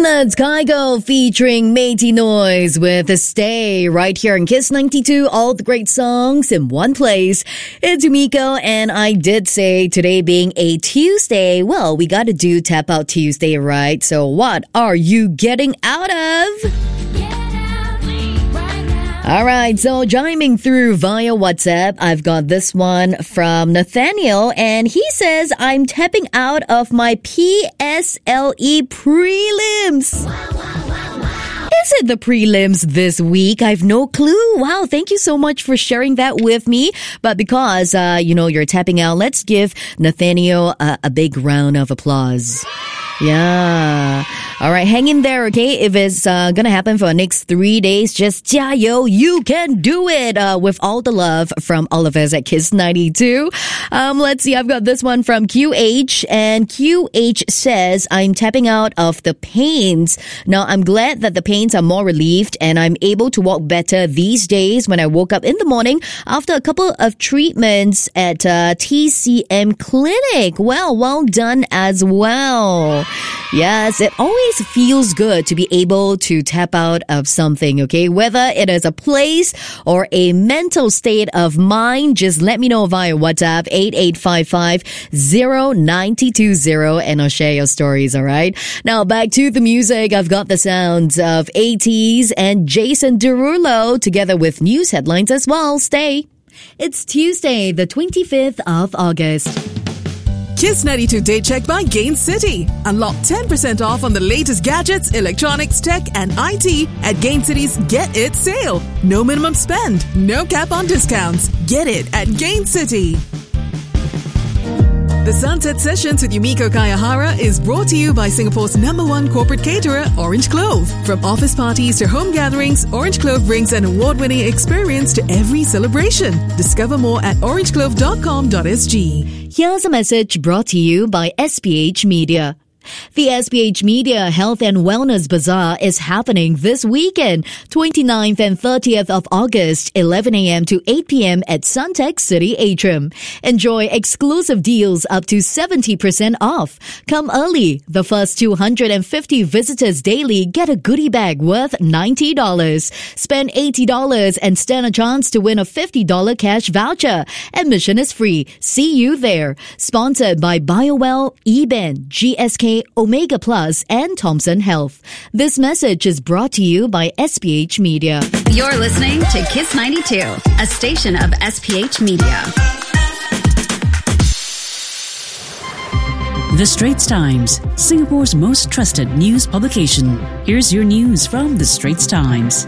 That's Kygo featuring Matey Noise with a Stay right here in Kiss 92. All the great songs in one place. It's Yumiko, and I did say today being a Tuesday, well, we got to do Tap Out Tuesday, right? So what are you getting out of? All right, so chiming through via WhatsApp, I've got this one from Nathaniel, and he says, I'm tapping out of my PSLE prelims. Is it the prelims this week? I've no clue. Wow, thank you so much for sharing that with me. But because, you're tapping out, let's give Nathaniel a big round of applause. Yeah. All right, hang in there, okay? If it's gonna happen for the next 3 days, just 加油, you can do it with all the love from all of us at Kiss 92. Let's see, I've got this one from QH, and QH says, I'm tapping out of the pains. Now, I'm glad that the pains are more relieved and I'm able to walk better these days when I woke up in the morning after a couple of treatments at TCM Clinic. Well done as well. Yes, it always feels good to be able to tap out of something, okay? Whether it is a place or a mental state of mind, just let me know via WhatsApp 8855-0920 and I'll share your stories, all right? Now back to the music. I've got the sounds of ATEEZ and Jason Derulo together with news headlines as well. Stay. It's Tuesday, the 25th of August. Kiss 92 Day Check by Gain City. Unlock 10% off on the latest gadgets, electronics, tech, and IT at Gain City's Get It sale. No minimum spend, no cap on discounts. Get it at Gain City. The Sunset Sessions with Yumiko Kayahara is brought to you by Singapore's #1 corporate caterer, Orange Clove. From office parties to home gatherings, Orange Clove brings an award-winning experience to every celebration. Discover more at orangeclove.com.sg. Here's a message brought to you by SPH Media. The SPH Media Health and Wellness Bazaar is happening this weekend, 29th and 30th of August, 11 a.m. to 8 p.m. at Suntec City Atrium. Enjoy exclusive deals up to 70% off. Come early. The first 250 visitors daily get a goodie bag worth $90. Spend $80 and stand a chance to win a $50 cash voucher. Admission is free. See you there. Sponsored by BioWell, eBen, GSK, Omega Plus, and Thompson Health. This message is brought to you by SPH Media. You're listening to Kiss 92, a station of SPH Media. The Straits Times, Singapore's most trusted news publication. Here's your news from The Straits Times.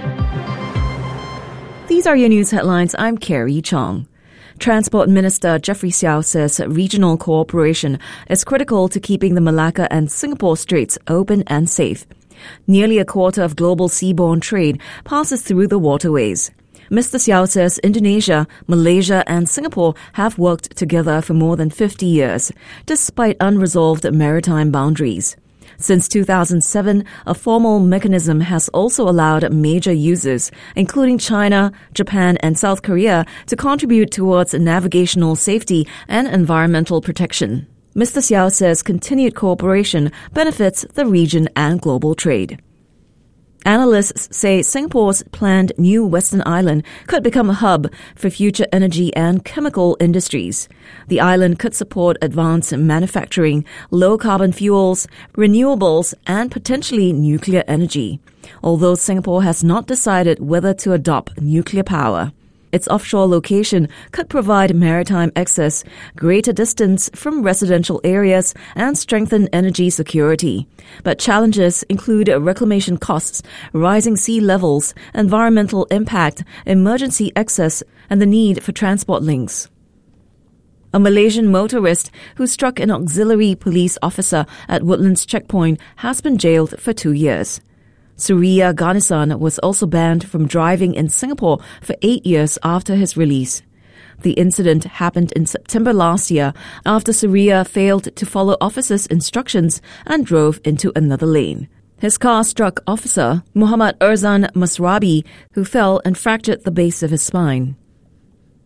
These are your news headlines. I'm Carrie Chong. Transport Minister Jeffrey Xiao says regional cooperation is critical to keeping the Malacca and Singapore Straits open and safe. Nearly a quarter of global seaborne trade passes through the waterways. Mr. Xiao says Indonesia, Malaysia and Singapore have worked together for more than 50 years, despite unresolved maritime boundaries. Since 2007, a formal mechanism has also allowed major users, including China, Japan, and South Korea, to contribute towards navigational safety and environmental protection. Mr. Xiao says continued cooperation benefits the region and global trade. Analysts say Singapore's planned new Western Island could become a hub for future energy and chemical industries. The island could support advanced manufacturing, low-carbon fuels, renewables, and potentially nuclear energy, although Singapore has not decided whether to adopt nuclear power. Its offshore location could provide maritime access, greater distance from residential areas, and strengthen energy security. But challenges include reclamation costs, rising sea levels, environmental impact, emergency access, and the need for transport links. A Malaysian motorist who struck an auxiliary police officer at Woodlands checkpoint has been jailed for 2 years. Surya Ganesan was also banned from driving in Singapore for 8 years after his release. The incident happened in September last year after Surya failed to follow officers' instructions and drove into another lane. His car struck Officer Muhammad Erzan Masrabi, who fell and fractured the base of his spine.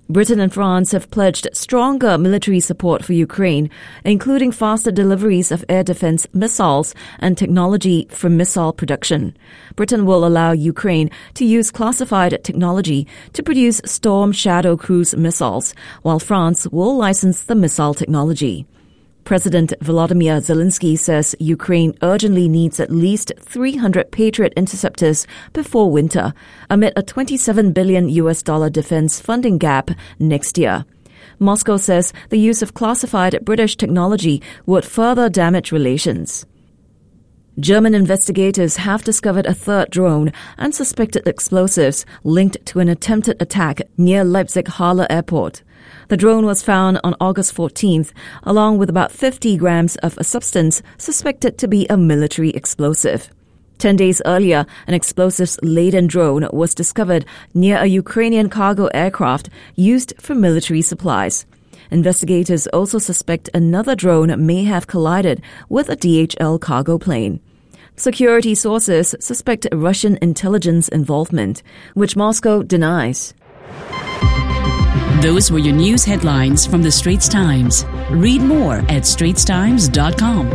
Britain and France have pledged stronger military support for Ukraine, including faster deliveries of air defense missiles and technology for missile production. Britain will allow Ukraine to use classified technology to produce Storm Shadow cruise missiles, while France will license the missile technology. President Volodymyr Zelensky says Ukraine urgently needs at least 300 Patriot interceptors before winter, amid a $27 billion defense funding gap next year. Moscow says the use of classified British technology would further damage relations. German investigators have discovered a third drone and suspected explosives linked to an attempted attack near Leipzig-Halle Airport. The drone was found on August 14th, along with about 50 grams of a substance suspected to be a military explosive. 10 days earlier, an explosives-laden drone was discovered near a Ukrainian cargo aircraft used for military supplies. Investigators also suspect another drone may have collided with a DHL cargo plane. Security sources suspect Russian intelligence involvement, which Moscow denies. Those were your news headlines from the Straits Times. Read more at straitstimes.com.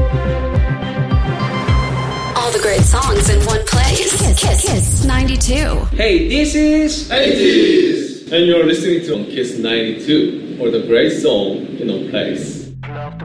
All the great songs in one place. Kiss 92. Hey, this is 80s! And you're listening to Kiss 92 for the great song in one place.